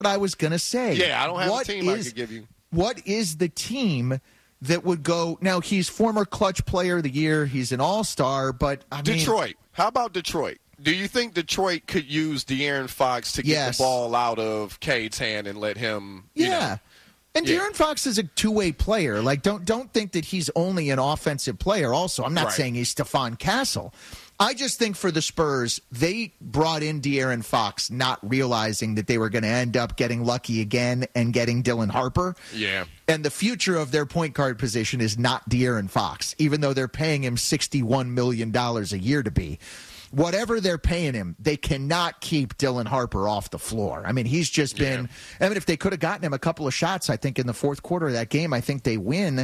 I was going to say. Yeah, I don't have a team I could give you. What is the team that would go? Now, he's former clutch player of the year. He's an all-star, but I mean, Detroit. How about Detroit? Do you think Detroit could use De'Aaron Fox to get the ball out of Cade's hand and let him? And De'Aaron Fox is a two-way player. Like, don't think that he's only an offensive player. Also, I'm not saying he's Stephon Castle. I just think for the Spurs, they brought in De'Aaron Fox not realizing that they were going to end up getting lucky again and getting Dylan Harper. Yeah. And the future of their point guard position is not De'Aaron Fox, even though they're paying him $61 million a year to be. Whatever they're paying him, they cannot keep Dylan Harper off the floor. I mean, he's just been – I mean, if they could have gotten him a couple of shots, I think, in the fourth quarter of that game, I think they win.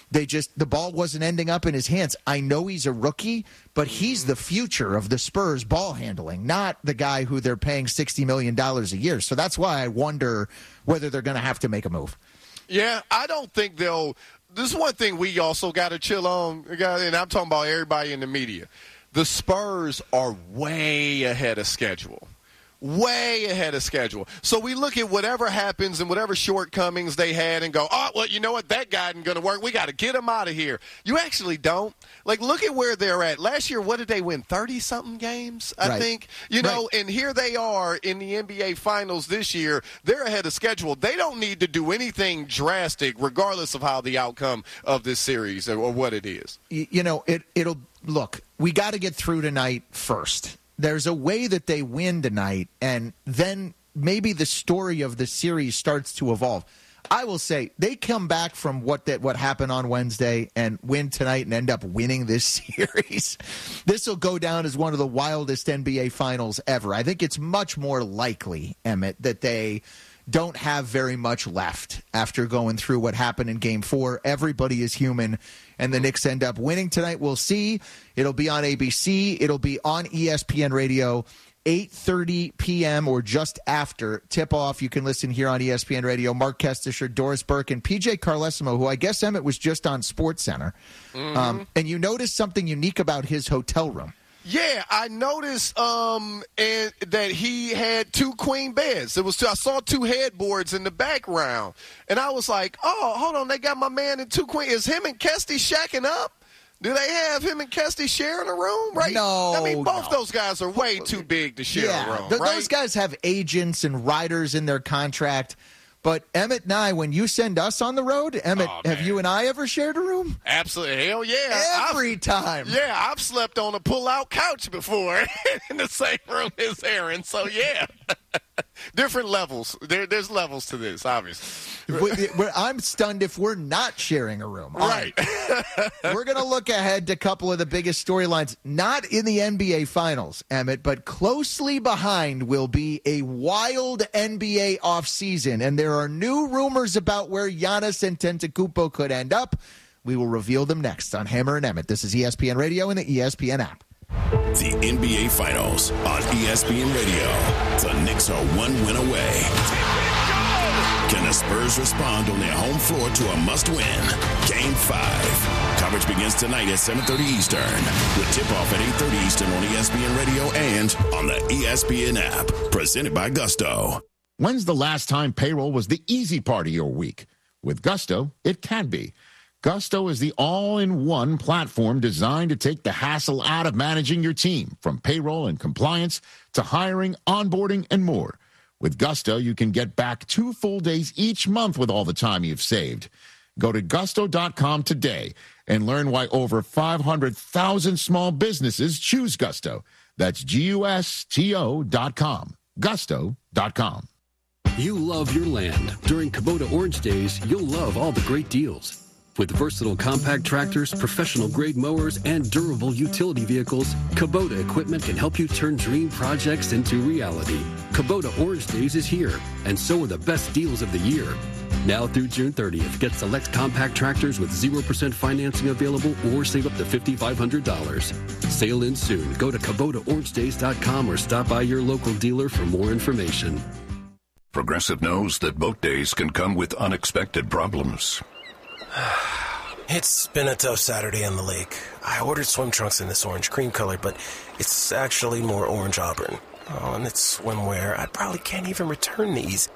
The ball wasn't ending up in his hands. I know he's a rookie, but he's the future of the Spurs ball handling, not the guy who they're paying $60 million a year. So that's why I wonder whether they're going to have to make a move. Yeah, I don't think they'll – this is one thing we also got to chill on, and I'm talking about everybody in the media. The Spurs are way ahead of schedule. Way ahead of schedule. So we look at whatever happens and whatever shortcomings they had and go, oh, well, you know what? That guy isn't going to work. We got to get him out of here. You actually don't. Like, look at where they're at. Last year, what did they win? 30-something games, I think? You know, and here they are in the NBA Finals this year. They're ahead of schedule. They don't need to do anything drastic, regardless of how the outcome of this series or what it is. You know, it'll – look, we got to get through tonight first. There's a way that they win tonight, and then maybe the story of the series starts to evolve. I will say they come back from what happened on Wednesday and win tonight and end up winning this series. This will go down as one of the wildest NBA Finals ever. I think it's much more likely, Emmett, that they don't have very much left after going through what happened in Game 4. Everybody is human, and the Knicks end up winning tonight. We'll see. It'll be on ABC. It'll be on ESPN Radio, 8:30 p.m. or just after tip-off. You can listen here on ESPN Radio. Mark Kestisher, Doris Burke, and PJ Carlesimo, who I guess Emmett was just on SportsCenter. And you noticed something unique about his hotel room. Yeah, I noticed that he had two queen beds. I saw two headboards in the background, and I was like, "Oh, hold on, they got my man in two queen. Is him and Kesty shacking up? Do they have him and Kesty sharing a room? Right? No, I mean, both those guys are way too big to share a room. Right? Those guys have agents and riders in their contract. But Emmett and I, when you send us on the road, Emmett, have you and I ever shared a room? Absolutely. Hell yeah. Every time. Yeah, I've slept on a pull-out couch before in the same room as Aaron. So, yeah. Different levels. There's leviously to this, obviously. I'm stunned if we're not sharing a room. Right. We're going to look ahead to a couple of the biggest storylines, not in the NBA Finals, Emmett, but closely behind will be a wild NBA offseason. And there are new rumors about where Giannis Antetokounmpo could end up. We will reveal them next on Hammer and Emmett. This is ESPN Radio and the ESPN app. The NBA Finals on ESPN Radio. The Knicks are one win away. Can the Spurs respond on their home floor to a must-win? Game 5. Coverage begins tonight at 7:30 Eastern. With tip-off at 8:30 Eastern on ESPN Radio and on the ESPN app. Presented by Gusto. When's the last time payroll was the easy part of your week? With Gusto, it can be. Gusto is the all-in-one platform designed to take the hassle out of managing your team, from payroll and compliance to hiring, onboarding, and more. With Gusto, you can get back 2 full days each month with all the time you've saved. Go to gusto.com today and learn why over 500,000 small businesses choose Gusto. That's GUSTO.com. Gusto.com. You love your land. During Kubota Orange Days, you'll love all the great deals. With versatile compact tractors, professional-grade mowers, and durable utility vehicles, Kubota equipment can help you turn dream projects into reality. Kubota Orange Days is here, and so are the best deals of the year. Now through June 30th, get select compact tractors with 0% financing available or save up to $5,500. Sale ends soon. Go to KubotaOrangeDays.com or stop by your local dealer for more information. Progressive knows that boat days can come with unexpected problems. It's been a tough Saturday on the lake. I ordered swim trunks in this orange cream color, but it's actually more orange auburn. Oh, and it's swimwear. I probably can't even return these.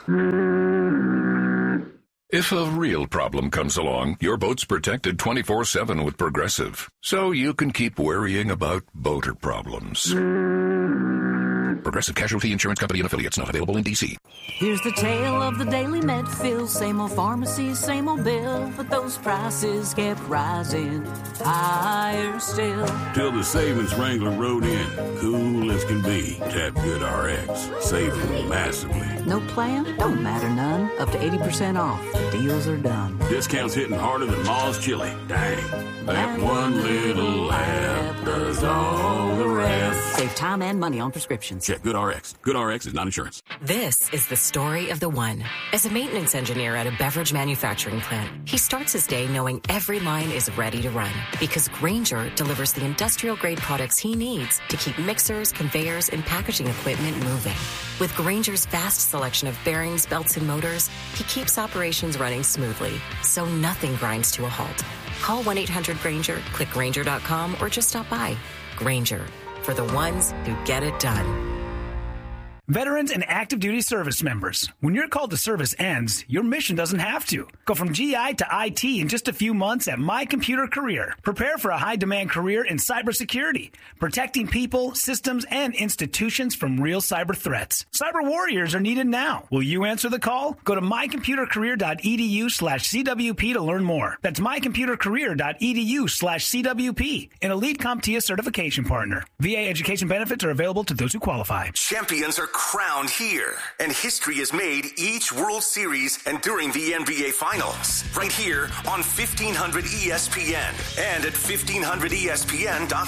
If a real problem comes along, your boat's protected 24/7 with Progressive, so you can keep worrying about boater problems. Progressive Casualty Insurance Company and Affiliates, not available in D.C. Here's the tale of the daily Medfill. Same old pharmacy, same old bill, but those prices kept rising higher still. Till the savings wrangler rode in, cool as can be. Tap GoodRx, saving massively. No plan? Don't matter none. Up to 80% off. Deals are done. Discounts hitting harder than Ma's chili. Dang. That one little app does all the rest. Save time and money on prescriptions. Check GoodRx. GoodRx is not insurance. This is the story of the one. As a maintenance engineer at a beverage manufacturing plant, he starts his day knowing every line is ready to run because Grainger delivers the industrial-grade products he needs to keep mixers, conveyors, and packaging equipment moving. With Grainger's vast selection of bearings, belts, and motors, he keeps operations running smoothly, so nothing grinds to a halt. Call 1-800-GRAINGER, click Grainger.com, or just stop by. Grainger, for the ones who get it done. Veterans and active duty service members, when your call to service ends, your mission doesn't have to. Go from GI to IT in just a few months at My Computer Career. Prepare for a high-demand career in cybersecurity, protecting people, systems, and institutions from real cyber threats. Cyber warriors are needed now. Will you answer the call? Go to mycomputercareer.edu/CWP to learn more. That's mycomputercareer.edu/CWP, an elite CompTIA certification partner. VA education benefits are available to those who qualify. Champions are crowned here, and history is made each World Series and during the NBA Finals. Right here on 1500 ESPN and at 1500ESPN.com.